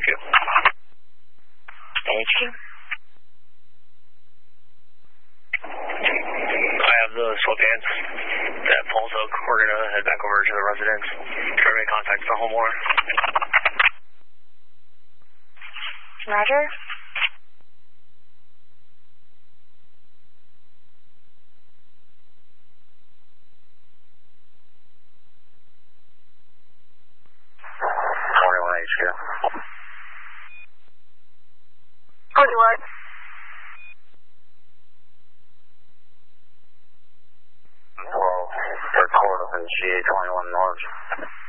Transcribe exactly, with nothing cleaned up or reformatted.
Thank you. H Q. I have the sweatpants at Falls Oak. We're going to head back over to the residence. Try to make contact with the homeowner. Roger. forty-one H Q. forty-one. Well, third quarter of G A twenty-one North.